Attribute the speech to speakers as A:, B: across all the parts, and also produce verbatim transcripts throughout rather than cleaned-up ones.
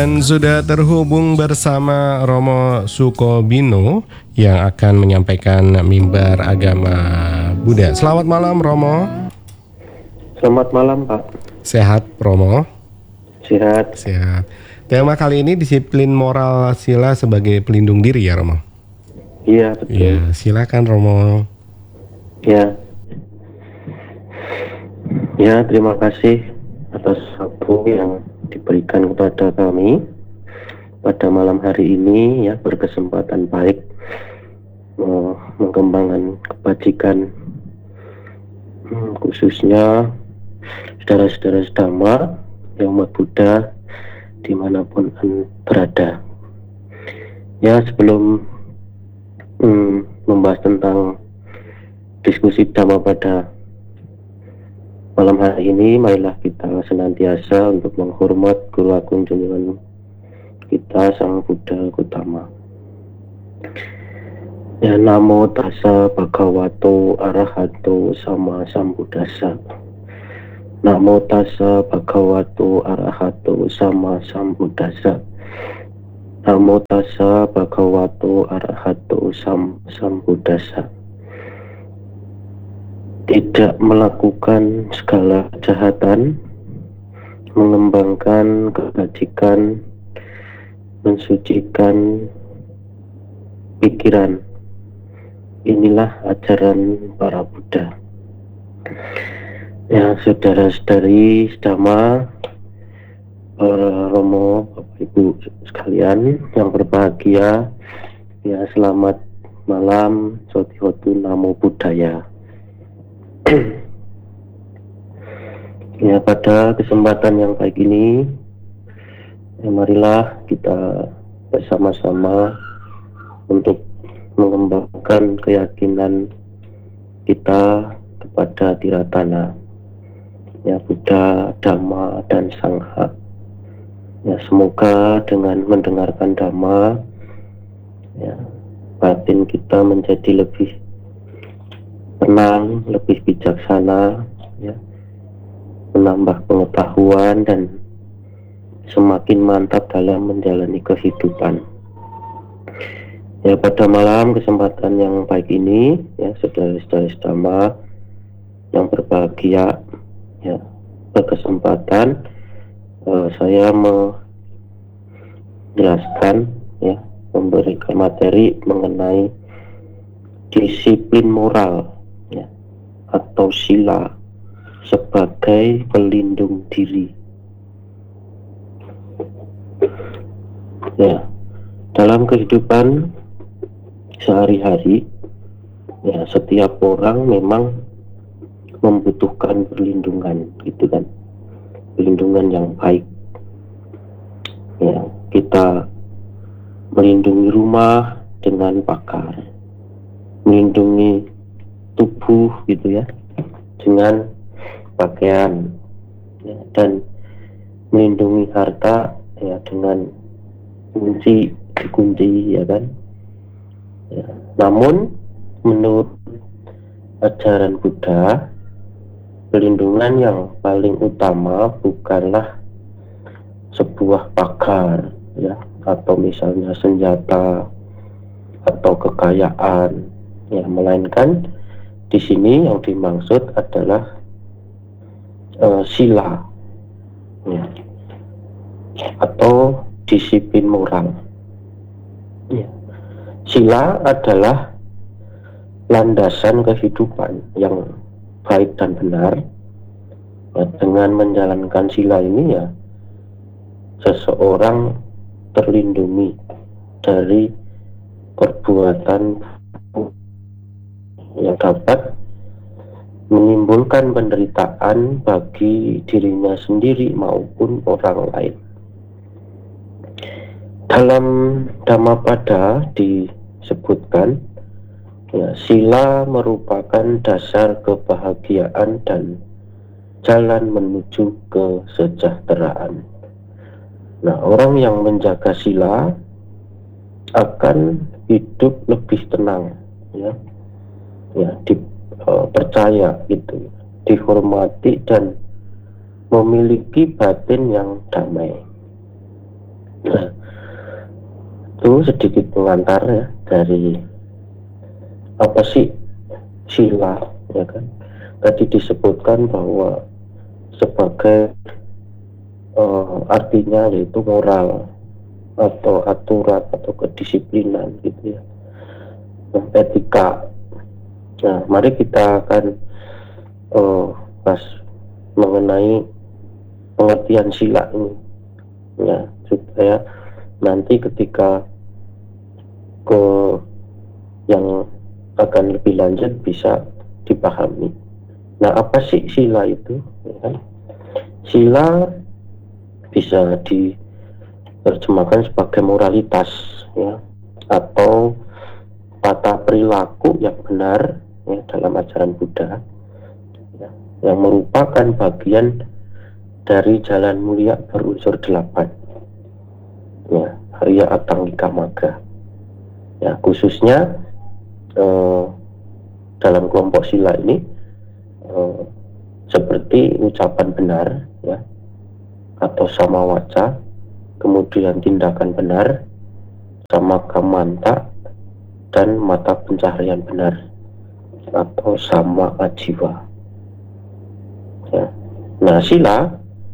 A: Dan sudah terhubung bersama Romo Sukobino yang akan menyampaikan mimbar agama Buddha. Selamat malam Romo.
B: Selamat malam Pak.
A: Sehat Romo?
B: Sehat.
A: Sehat. Tema kali ini disiplin moral sila sebagai pelindung diri ya Romo?
B: Iya betul.
A: Ya, silakan Romo.
B: Ya. Ya, terima kasih atas waktu yang diberikan kepada kami pada malam hari ini, ya, berkesempatan baik uh, mengembangkan kebajikan, hmm, khususnya saudara-saudara Dhamma yang umat Buddha dimanapun berada. Ya, sebelum hmm, membahas tentang diskusi Dhamma pada malam hari ini, marilah kita senantiasa untuk menghormat Guru Agung Junjungan kita Sang Buddha Gautama. Ya, Namo Tassa Bhagavato Arahato Sama Sambuddhassa. Namo Tassa Bhagavato Arahato Sama Sambuddhassa. Namo Tassa Bhagavato Arahato Sama Sambuddhassa. Tidak melakukan segala kejahatan, mengembangkan kebajikan, mensucikan pikiran. Inilah ajaran para Buddha. Ya, saudara-saudari Dhamma, para Romo, Bapak Ibu sekalian yang berbahagia, ya, selamat malam, Sotihotu Namo Buddhaya. Ya, pada kesempatan yang baik ini, ya, marilah kita bersama-sama untuk mengembangkan keyakinan kita kepada Tiratana, ya, Buddha, Dhamma, dan Sangha. Ya, semoga dengan mendengarkan Dhamma, ya, batin kita menjadi lebih tenang, lebih bijaksana, ya, menambah pengetahuan dan semakin mantap dalam menjalani kehidupan. Ya, pada malam kesempatan yang baik ini, ya, saudara-saudara Dhamma yang berbahagia, ya, berkesempatan uh, saya menjelaskan, ya, memberikan materi mengenai disiplin moral, ya, atau sila sebagai pelindung diri. Ya, dalam kehidupan sehari-hari, ya, setiap orang memang membutuhkan perlindungan, gitu kan, perlindungan yang baik. Ya, kita melindungi rumah dengan pagar, melindungi tubuh, gitu ya, dengan pakaian, ya, dan melindungi harta, ya, dengan kunci, dikunci, ya kan. Ya, namun menurut ajaran Buddha, perlindungan yang paling utama bukanlah sebuah pagar, ya, atau misalnya senjata atau kekayaan, ya, melainkan di sini yang dimaksud adalah uh, sila, ya, atau disiplin moral. Ya. Sila adalah landasan kehidupan yang baik dan benar. Ya, dengan menjalankan sila ini, ya, seseorang terlindungi dari perbuatan yang dapat menimbulkan penderitaan bagi dirinya sendiri maupun orang lain. Dalam Dhammapada disebutkan, ya, sila merupakan dasar kebahagiaan dan jalan menuju kesejahteraan. Nah, orang yang menjaga sila akan hidup lebih tenang, ya, ya, dipercaya, uh, gitu, dihormati dan memiliki batin yang damai. Nah, itu sedikit pengantar ya dari apa sih sila, ya kan. Tadi disebutkan bahwa sebagai uh, artinya yaitu moral atau aturan atau kedisiplinan gitu ya, etika. Nah, mari kita akan uh, bahas mengenai pengertian sila ini ya, supaya nanti ketika ke yang akan lebih lanjut bisa dipahami. Nah, apa sih sila itu? Ya kan? Sila bisa diterjemahkan sebagai moralitas ya, atau tata perilaku yang benar ya, dalam ajaran Buddha ya, yang merupakan bagian dari jalan mulia berunsur delapan ya, Arya Atangika Magga ya, khususnya eh, dalam kelompok sila ini eh, seperti ucapan benar ya, atau sama waca, kemudian tindakan benar, sama kamanta, dan mata pencaharian benar atau sama ajiwa ya. Nah, sila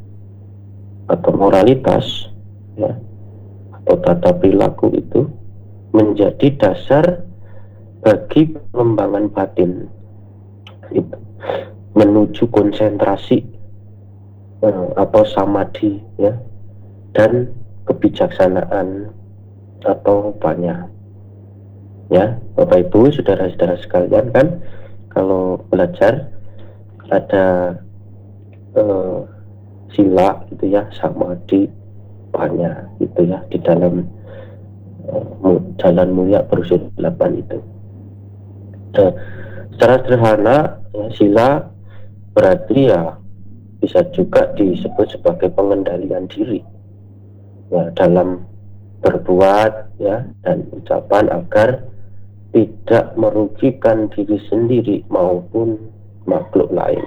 B: atau moralitas ya, atau tata perilaku itu menjadi dasar bagi pengembangan batin itu, menuju konsentrasi eh, atau samadhi ya, dan kebijaksanaan atau upanya ya. Bapak Ibu, saudara-saudara sekalian, kan kalau belajar ada eh, sila gitu ya, samadhi, upanya gitu ya, di dalam eh, jalan mulia berunsur delapan itu. Nah, secara sederhana ya, sila berarti ya bisa juga disebut sebagai pengendalian diri ya, dalam berbuat ya dan ucapan agar tidak merugikan diri sendiri maupun makhluk lain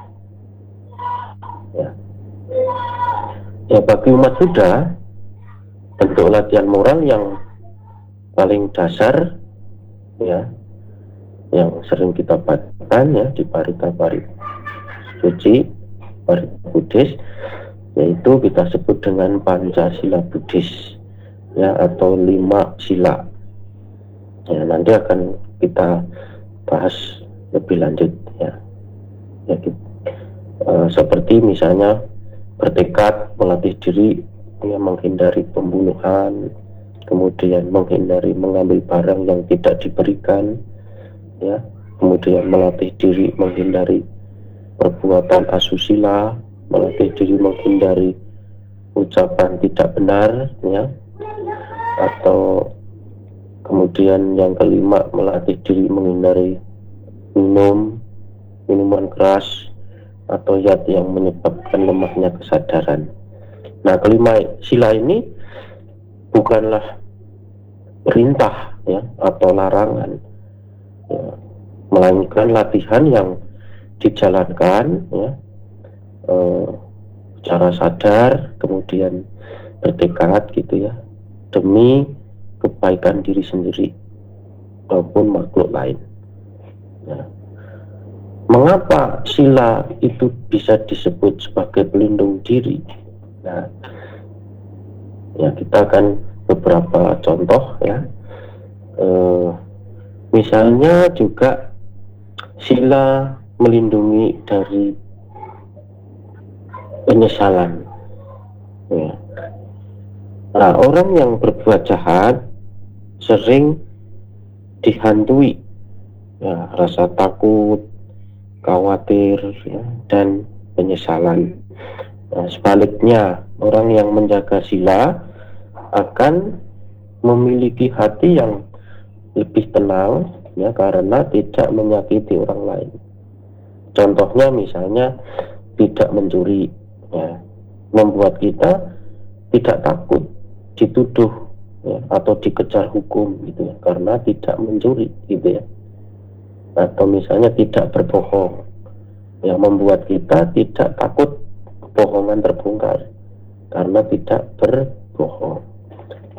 B: ya. Ya, bagi umat Buddha, bentuk latihan moral yang paling dasar ya, yang sering kita bacakan ya di parita-parita suci, parita Buddhis, yaitu kita sebut dengan Pancasila Buddhis ya, atau lima sila ya. Nanti akan kita bahas lebih lanjut ya, ya gitu. E, seperti misalnya bertekad melatih diri ya, menghindari pembunuhan, kemudian menghindari mengambil barang yang tidak diberikan ya, kemudian melatih diri menghindari perbuatan asusila, melatih diri menghindari ucapan tidak benar ya, atau kemudian yang kelima melatih diri menghindari minum minuman keras atau zat yang menyebabkan lemahnya kesadaran. Nah, kelima sila ini bukanlah perintah ya atau larangan ya, melainkan latihan yang dijalankan ya eh, secara sadar, kemudian bertekad gitu ya, demi kebaikan diri sendiri maupun makhluk lain ya. Mengapa sila itu bisa disebut sebagai pelindung diri? Nah, ya kita akan beberapa contoh ya. E, misalnya juga sila melindungi dari penyesalan ya. Nah, orang yang berbuat jahat sering dihantui ya, rasa takut, khawatir ya, dan penyesalan. Nah, sebaliknya, orang yang menjaga sila akan memiliki hati yang lebih tenang ya, karena tidak menyakiti orang lain. Contohnya misalnya tidak mencuri ya, membuat kita tidak takut dituduh ya, atau dikejar hukum gitu ya, karena tidak mencuri gitu ya. Atau misalnya tidak berbohong yang membuat kita tidak takut kebohongan terbongkar karena tidak berbohong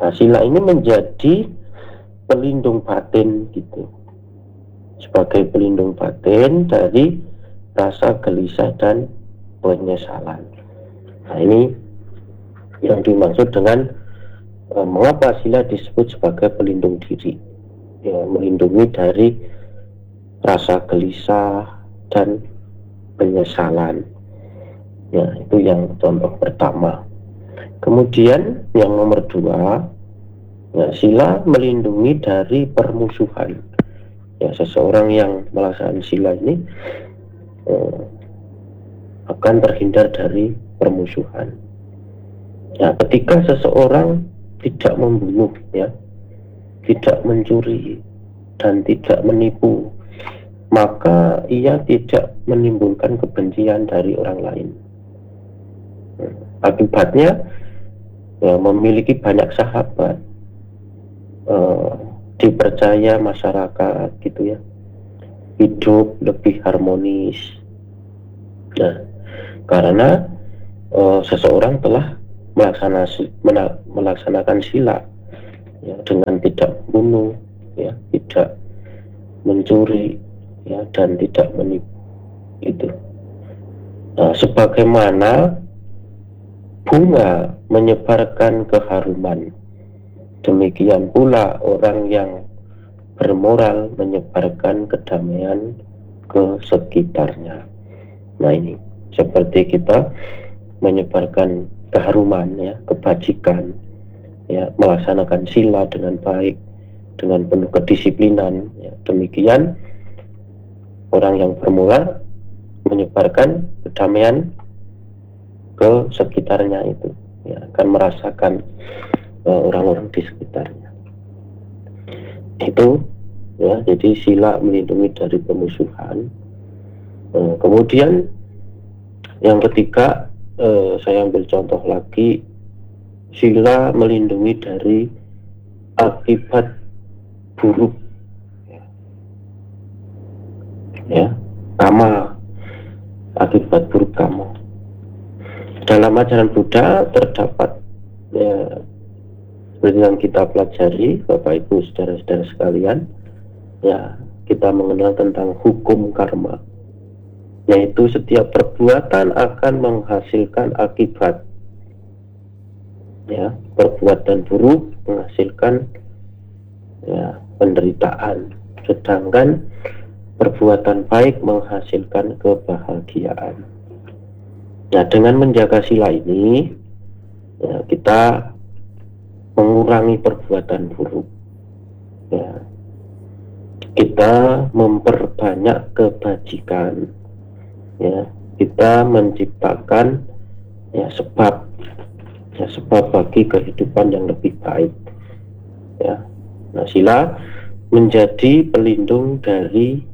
B: Nah, sila ini menjadi pelindung batin gitu, sebagai pelindung batin dari rasa gelisah dan penyesalan. Nah, ini yang dimaksud dengan e, mengapa sila disebut sebagai pelindung diri, ya, melindungi dari rasa gelisah dan penyesalan. Ya, itu yang contoh pertama. Kemudian yang nomor dua, ya, sila melindungi dari permusuhan. Ya, seseorang yang melaksanakan sila ini eh, akan terhindar dari permusuhan. Ya, ketika seseorang tidak membunuh, ya, tidak mencuri dan tidak menipu, maka ia tidak menimbulkan kebencian dari orang lain. Akibatnya, ya, memiliki banyak sahabat, eh, dipercaya masyarakat gitu ya, hidup lebih harmonis. Nah, karena eh, seseorang telah melaksanakan, melaksanakan sila, ya, dengan tidak membunuh, ya, tidak mencuri, ya, dan tidak menipu itu. Nah, sebagaimana bunga menyebarkan keharuman, demikian pula orang yang bermoral menyebarkan kedamaian ke sekitarnya. Nah, ini seperti kita menyebarkan keharuman, ya, kebajikan, ya, melaksanakan sila dengan baik, dengan penuh kedisiplinan, ya, demikian orang yang bermoral menyebarkan kedamaian ke sekitarnya itu, ya, akan merasakan uh, orang-orang di sekitarnya itu, ya. Jadi sila melindungi dari permusuhan. Uh, kemudian yang ketiga, uh, saya ambil contoh lagi, sila melindungi dari akibat buruk, ya, ya, kama, akibat buruk kama. Dalam ajaran Buddha terdapat, ya, seperti yang kita pelajari, Bapak Ibu saudara-saudara sekalian, ya, kita mengenal tentang hukum karma, yaitu setiap perbuatan akan menghasilkan akibat, ya, perbuatan buruk menghasilkan, ya, penderitaan, sedangkan perbuatan baik menghasilkan kebahagiaan. Nah, dengan menjaga sila ini, ya, kita mengurangi perbuatan buruk, ya, kita memperbanyak kebajikan, ya, kita menciptakan, ya, sebab, ya, sebab bagi kehidupan yang lebih baik, ya. Nah, sila menjadi pelindung dari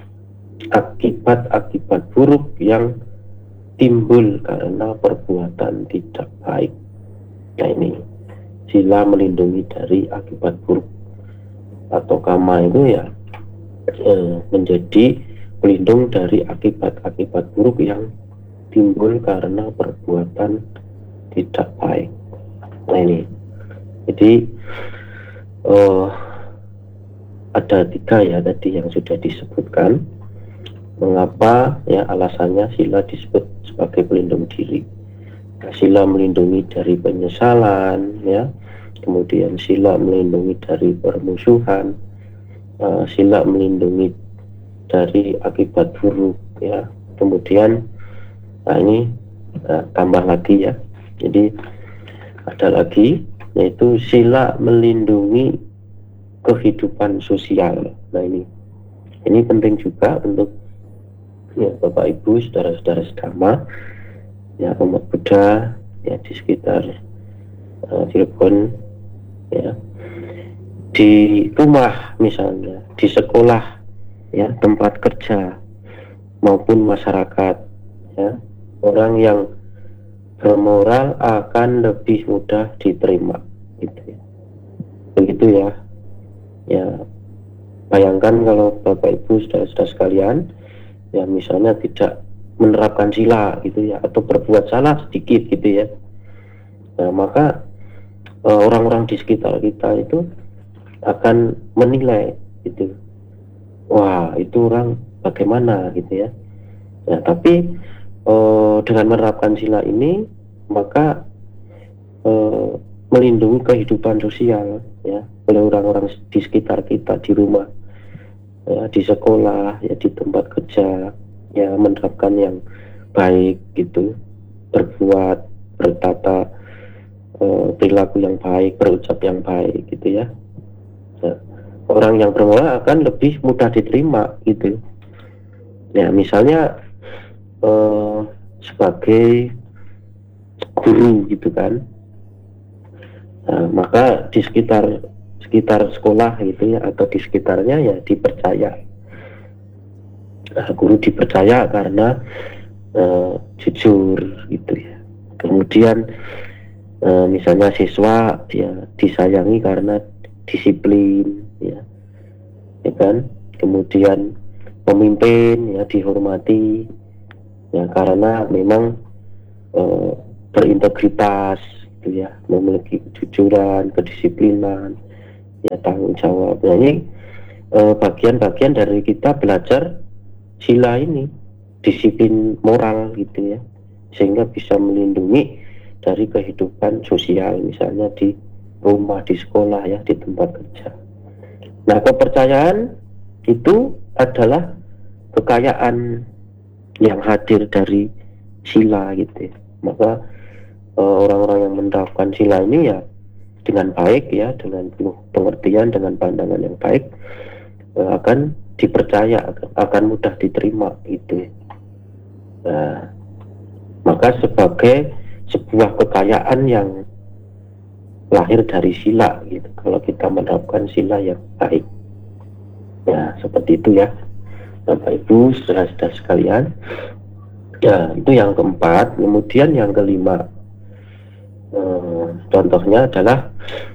B: akibat-akibat buruk yang timbul karena perbuatan tidak baik. Nah, ini sila melindungi dari akibat buruk atau kama itu, ya, eh, menjadi pelindung dari akibat-akibat buruk yang timbul karena perbuatan tidak baik. Nah, ini jadi eh, ada tiga, ya, tadi yang sudah disebutkan. Mengapa, ya, alasannya sila disebut sebagai pelindung diri. Nah, sila melindungi dari penyesalan, ya, kemudian sila melindungi dari permusuhan, uh, sila melindungi dari akibat buruk, ya, kemudian, nah, ini uh, tambah lagi, ya, jadi ada lagi, yaitu sila melindungi kehidupan sosial. Nah, ini ini penting juga untuk, ya, Bapak Ibu saudara-saudara sedama, ya, umat Buddha, ya, di sekitar uh, Cirebon, ya, di rumah misalnya, di sekolah, ya, tempat kerja maupun masyarakat, ya, orang yang bermoral akan lebih mudah diterima, gitu, ya. Begitu, ya. Ya, bayangkan kalau Bapak Ibu saudara-saudara sekalian, ya, misalnya tidak menerapkan sila, gitu, ya, atau berbuat salah sedikit, gitu, ya. Nah, maka uh, orang-orang di sekitar kita itu akan menilai gitu, wah itu orang bagaimana gitu ya. Nah tapi uh, dengan menerapkan sila ini maka uh, melindungi kehidupan sosial ya oleh orang-orang di sekitar kita, di rumah ya, di sekolah ya, di tempat kerja ya, menerapkan yang baik gitu, berbuat, bertata uh, perilaku yang baik, berucap yang baik gitu ya. Nah, orang yang bermoral akan lebih mudah diterima gitu ya. Misalnya uh, sebagai guru gitu kan, nah, maka di sekitar sekitar sekolah gitu ya, atau di sekitarnya ya dipercaya. Nah, guru dipercaya karena uh, jujur gitu ya. Kemudian uh, misalnya siswa ya disayangi karena disiplin ya, ya kan. Kemudian pemimpin ya dihormati ya karena memang uh, berintegritas gitu ya, memiliki kejujuran, kedisiplinan ya, tanggung jawab. Nah ini eh, bagian-bagian dari kita belajar sila ini, disiplin moral gitu ya, sehingga bisa melindungi dari kehidupan sosial, misalnya di rumah, di sekolah ya, di tempat kerja. Nah kepercayaan itu adalah kekayaan yang hadir dari sila gitu ya. Maka eh, orang-orang yang menerapkan sila ini ya dengan baik ya, dengan penuh pengertian, dengan pandangan yang baik, eh, akan dipercaya, akan mudah diterima gitu. Nah, maka sebagai sebuah kekayaan yang lahir dari sila gitu, kalau kita menerapkan sila yang baik. Ya, seperti itu ya, Bapak Ibu, saudara-saudara sekalian. Ya, itu yang keempat. Kemudian yang kelima, Hmm, contohnya adalah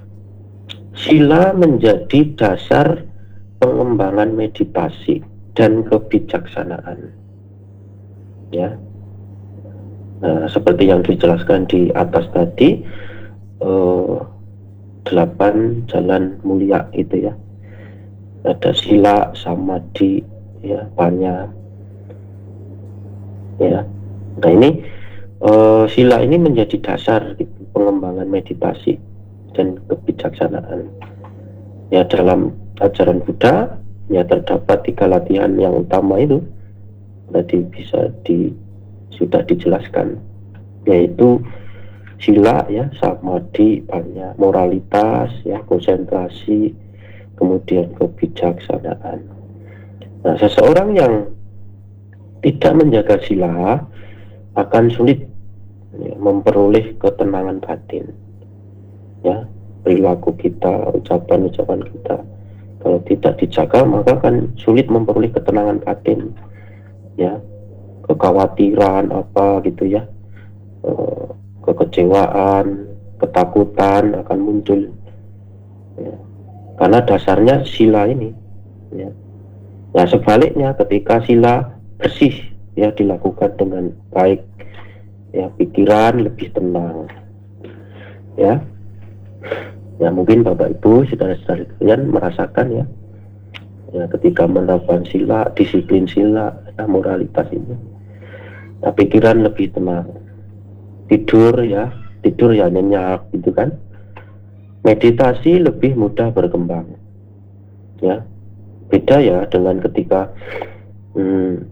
B: sila menjadi dasar pengembangan meditasi dan kebijaksanaan ya. Nah, seperti yang dijelaskan di atas tadi, eh, delapan jalan mulia itu ya, ada sila, samadhi ya, panya ya. Nah ini uh, sila ini menjadi dasar gitu, pengembangan meditasi dan kebijaksanaan ya. Dalam ajaran Buddha ya terdapat tiga latihan yang utama itu tadi bisa di sudah dijelaskan, yaitu sila ya, samadhi, panya, moralitas ya, konsentrasi, kemudian kebijaksanaan. Nah seseorang yang tidak menjaga sila akan sulit ya, memperoleh ketenangan batin ya. Perilaku kita, ucapan-ucapan kita kalau tidak dijaga maka akan sulit memperoleh ketenangan batin ya. Kekhawatiran apa gitu ya, e, kekecewaan, ketakutan akan muncul ya, karena dasarnya sila ini ya. Nah sebaliknya ketika sila bersih ya, dilakukan dengan baik ya, pikiran lebih tenang ya. Ya mungkin Bapak Ibu saudara-saudara kalian merasakan ya, ya ketika menerapkan sila, disiplin sila ya, moralitas ini ya, pikiran lebih tenang, tidur ya, tidur ya nyenyak gitu kan, meditasi lebih mudah berkembang ya. Beda ya dengan ketika hmm,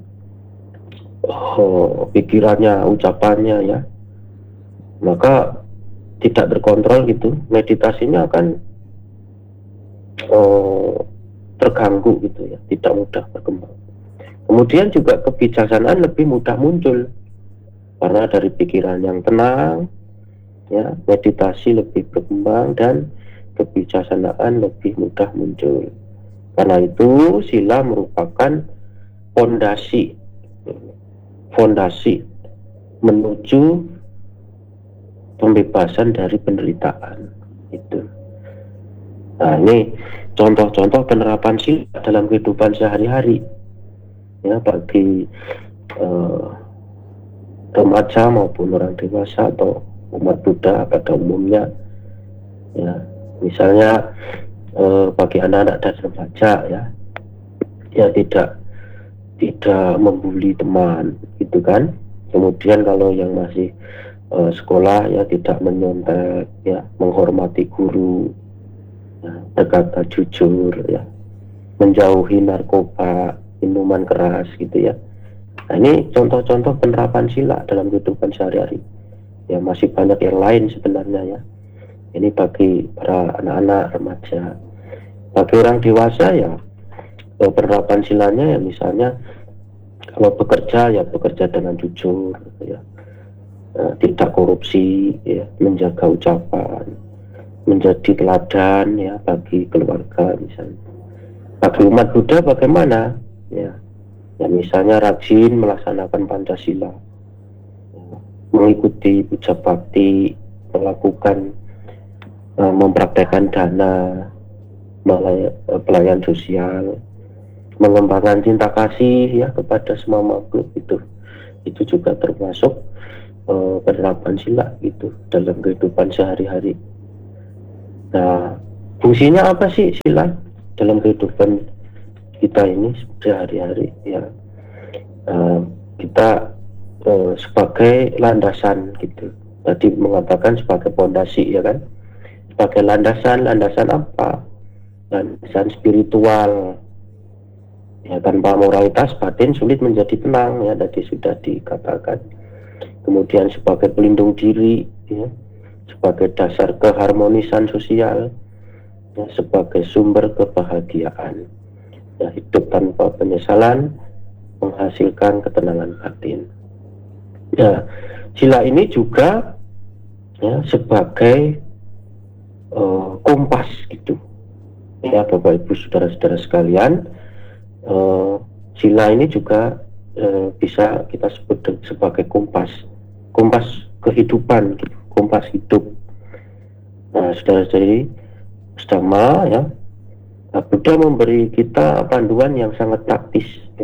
B: oh, pikirannya, ucapannya ya, maka tidak terkontrol gitu, meditasinya akan oh, terganggu gitu ya, tidak mudah berkembang. Kemudian juga kebijaksanaan lebih mudah muncul karena dari pikiran yang tenang ya, meditasi lebih berkembang dan kebijaksanaan lebih mudah muncul. Karena itu sila merupakan fondasi fondasi menuju pembebasan dari penderitaan itu. Nah ini contoh-contoh penerapan sila dalam kehidupan sehari-hari ya, bagi eh, remaja maupun orang dewasa atau umat Buddha pada umumnya ya. Misalnya eh, bagi anak-anak dan remaja ya, ya tidak tidak membuli teman gitu kan. Kemudian kalau yang masih uh, sekolah ya tidak menyontek ya, menghormati guru ya, berkata jujur ya, menjauhi narkoba, minuman keras gitu ya. Nah ini contoh-contoh penerapan sila dalam kehidupan sehari-hari ya. Masih banyak yang lain sebenarnya ya, ini bagi para anak-anak remaja. Bagi orang dewasa ya penerapan silanya ya, misalnya kalau bekerja ya bekerja dengan jujur ya, uh, tidak korupsi ya, menjaga ucapan, menjadi teladan ya bagi keluarga misalnya. Bagi umat Buddha bagaimana ya, ya misalnya rajin melaksanakan Pancasila ya, mengikuti puja bakti, melakukan uh, mempraktekkan dana, pelayan sosial, mengembangkan cinta kasih ya kepada semua makhluk, itu itu juga termasuk uh, penerapan sila itu dalam kehidupan sehari-hari. Nah, fungsinya apa sih sila dalam kehidupan kita ini sehari-hari ya? Uh, kita uh, sebagai landasan gitu. Tadi mengatakan sebagai pondasi ya kan? Sebagai landasan, landasan apa? Landasan spiritual. Ya, tanpa moralitas batin sulit menjadi tenang ya, tadi sudah dikatakan. Kemudian sebagai pelindung diri ya, sebagai dasar keharmonisan sosial ya, sebagai sumber kebahagiaan ya, hidup tanpa penyesalan menghasilkan ketenangan batin ya. Sila ini juga ya sebagai uh, kompas gitu ya, Bapak Ibu saudara-saudara sekalian. Uh, sila ini juga uh, bisa kita sebut sebagai kompas, kompas kehidupan, gitu. Kompas hidup. Nah, saudara-saudari sedama ya, Buddha memberi kita panduan yang sangat praktis ya,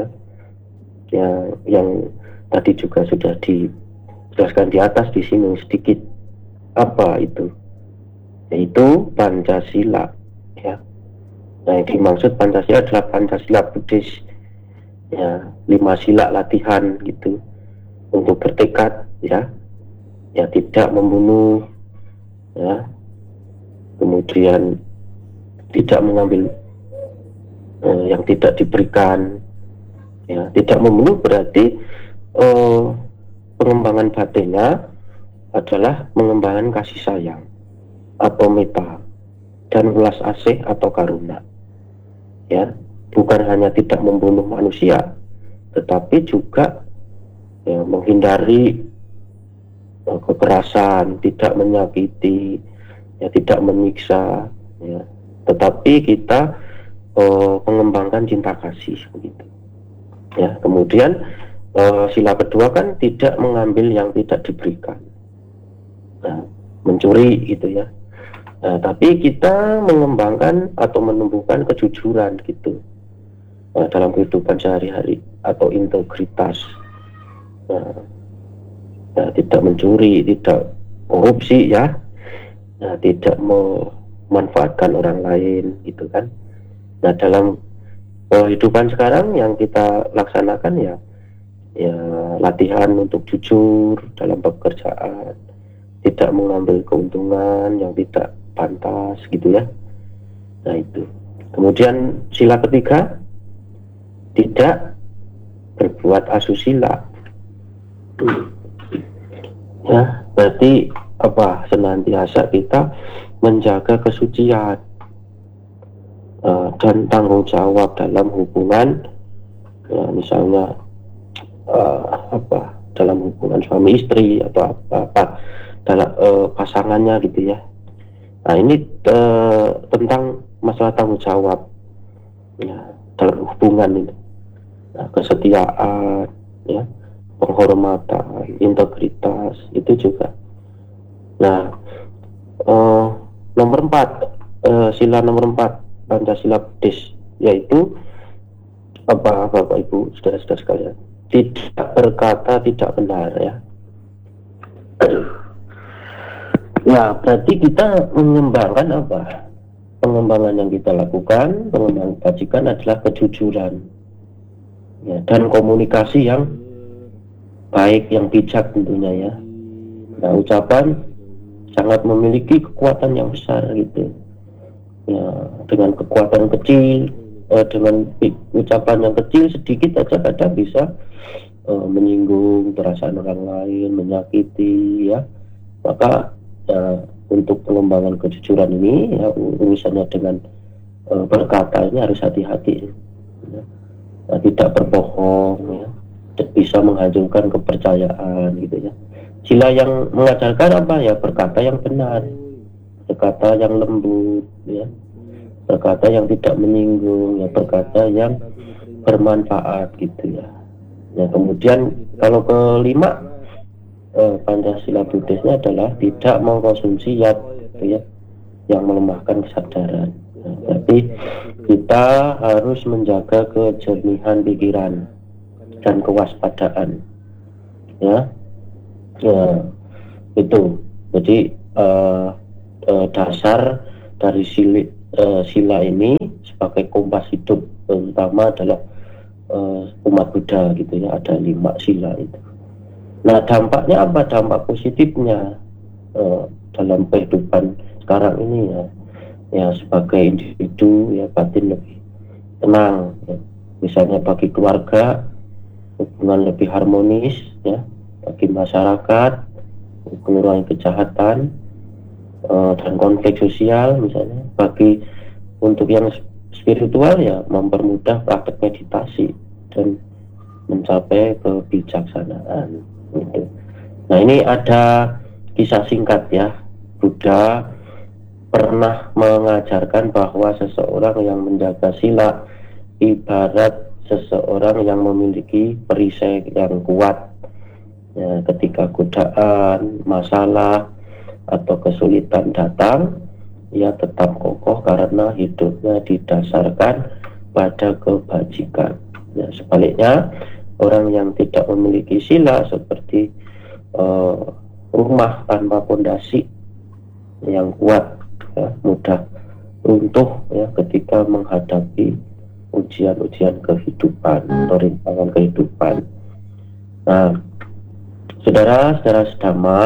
B: ya yang tadi juga sudah dijelaskan di atas, disinggung sedikit. Apa itu? Yaitu Pancasila ya. Nah, yang dimaksud Pancasila adalah Pancasila Buddhis ya, lima sila latihan gitu untuk bertekad ya, ya tidak membunuh ya, kemudian tidak mengambil eh, yang tidak diberikan ya. Tidak membunuh berarti eh, pengembangan batinnya adalah mengembangkan kasih sayang atau metta dan welas asih atau karuna ya, bukan hanya tidak membunuh manusia tetapi juga ya, menghindari uh, kekerasan, tidak menyakiti ya, tidak menyiksa ya, tetapi kita uh, mengembangkan cinta kasih begitu ya. Kemudian uh, sila kedua kan tidak mengambil yang tidak diberikan, nah, mencuri gitu ya. Nah, tapi kita mengembangkan atau menumbuhkan kejujuran gitu nah, dalam kehidupan sehari-hari atau integritas. Nah, nah, tidak mencuri, tidak korupsi ya, nah, tidak memanfaatkan orang lain gitu kan. Nah, dalam kehidupan sekarang yang kita laksanakan ya, ya latihan untuk jujur dalam pekerjaan, tidak mengambil keuntungan yang tidak pantas gitu ya. Nah itu. Kemudian sila ketiga, tidak berbuat asusila ya, berarti apa, senantiasa kita menjaga kesucian uh, dan tanggung jawab dalam hubungan ya, misalnya uh, apa dalam hubungan suami istri atau apa-apa dalam uh, pasangannya gitu ya. Nah ini uh, tentang masalah tanggung jawab ya, dalam hubungan ini, nah, kesetiaan ya, penghormatan, integritas itu juga. Nah uh, nomor empat, uh, sila nomor empat Pancasila Buddhis yaitu apa, Bapak Ibu saudara-saudara sekalian, tidak berkata tidak benar ya. Ya, berarti kita mengembangkan apa? Pengembangan yang kita lakukan, pengembangan kebajikan adalah kejujuran, ya, dan komunikasi yang baik, yang bijak tentunya ya. Nah, ucapan sangat memiliki kekuatan yang besar gitu. Ya, dengan kekuatan kecil, eh, dengan ucapan yang kecil sedikit aja kadang bisa eh, menyinggung perasaan orang lain, menyakiti ya. Maka ya, untuk pengembangan kejujuran ini ya, urusannya dengan uh, berkata ini harus hati-hati ya. Nah, tidak berbohong ya, bisa menghancurkan kepercayaan gitu ya. Sila yang mengajarkan apa ya, berkata yang benar, berkata yang lembut ya, berkata yang tidak menyinggung ya, berkata yang bermanfaat gitu ya. Ya, kemudian kalau kelima eh, Pancasila Buddhisnya adalah tidak mengkonsumsi zat gitu ya, yang melemahkan kesadaran. Nah, berarti kita harus menjaga kejernihan pikiran dan kewaspadaan ya. Ya, itu. Jadi eh, eh, dasar dari sili, eh, sila ini sebagai kompas hidup terutama adalah eh, umat Buddha gitu ya, ada lima sila itu. Nah, dampaknya apa? Dampak positifnya eh, dalam kehidupan sekarang ini ya, ya sebagai individu ya batin lebih tenang ya. Misalnya bagi keluarga hubungan lebih harmonis ya, bagi masyarakat mengurangi kejahatan uh, dan konflik sosial misalnya, bagi untuk yang spiritual ya mempermudah praktek meditasi dan mencapai kebijaksanaan gitu. Nah, ini ada kisah singkat ya. Buddha pernah mengajarkan bahwa seseorang yang menjaga sila ibarat seseorang yang memiliki perisai yang kuat ya, ketika godaan, masalah atau kesulitan datang, ia tetap kokoh karena hidupnya didasarkan pada kebajikan. Ya, sebaliknya orang yang tidak memiliki sila seperti uh, rumah tanpa pondasi yang kuat ya, mudah runtuh ya ketika menghadapi ujian-ujian kehidupan atau rintangan kehidupan. Nah, saudara-saudara sedama,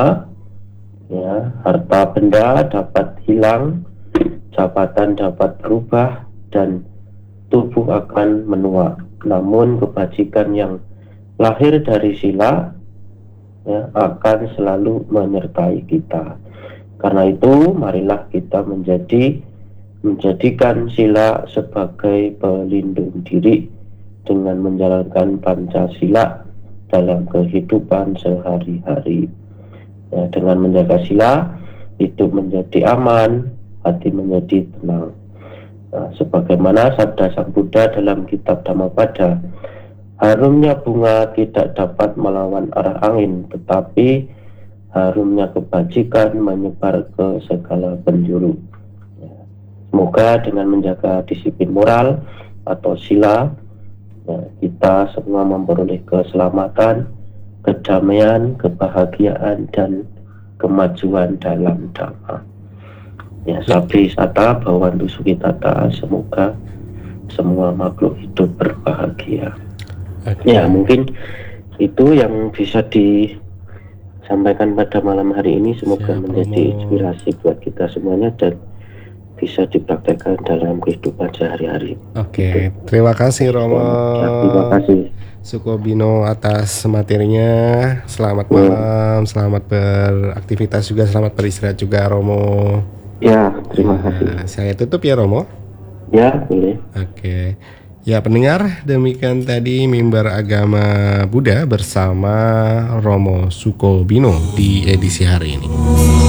B: ya, harta benda dapat hilang, jabatan dapat berubah, dan tubuh akan menua. Namun kebajikan yang lahir dari sila ya, akan selalu menyertai kita. Karena itu, marilah kita menjadi menjadikan sila sebagai pelindung diri dengan menjalankan Pancasila dalam kehidupan sehari-hari. Ya, dengan menjaga sila, hidup menjadi aman, hati menjadi tenang. Nah, sebagaimana sabda Sang Buddha dalam kitab Dhammapada, harumnya bunga tidak dapat melawan arah angin, tetapi harumnya kebajikan menyebar ke segala penjuru. Ya, semoga dengan menjaga disiplin moral atau sila, ya, kita semua memperoleh keselamatan, kedamaian, kebahagiaan, dan kemajuan dalam Dhamma. Ya, Sabri Sata Bhawantu Sukhitata, semoga semua makhluk hidup berbahagia. Okay. Ya, mungkin itu yang bisa disampaikan pada malam hari ini. Semoga Siap, menjadi Romo. Inspirasi buat kita semuanya dan bisa dipraktekkan dalam kehidupan sehari-hari.
A: Oke, gitu. Terima kasih Romo.
B: Ya, terima kasih
A: Sukobino atas materinya. Selamat ya. Malam, selamat beraktivitas juga, selamat beristirahat juga Romo.
B: Ya, terima kasih.
A: Nah, saya tutup ya Romo.
B: Ya, boleh.
A: Oke. Ya pendengar, demikian tadi Mimbar Agama Buddha bersama Romo Sukobino di edisi hari ini.